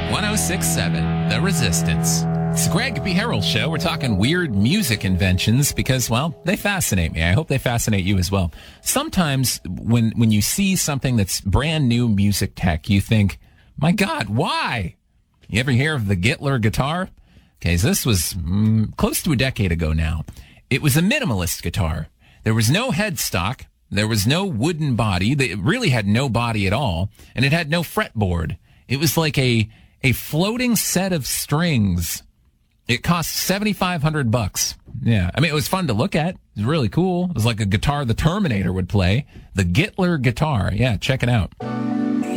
106.7 The Resistance. It's the Greg B. Harrell Show. We're talking weird music inventions because, well, they fascinate me. I hope they fascinate you as well. Sometimes when you see something that's brand new music tech, you think, my God, why? You ever hear of the Gittler guitar? Okay, so this was close to a decade ago now. It was a minimalist guitar. There was no headstock. There was no wooden body. It really had no body at all, and it had no fretboard. It was like a floating set of strings. It cost $7,500. Yeah, I mean, it was fun to look at. It was really cool. It was like a guitar the Terminator would play. The Gittler guitar. Yeah, check it out.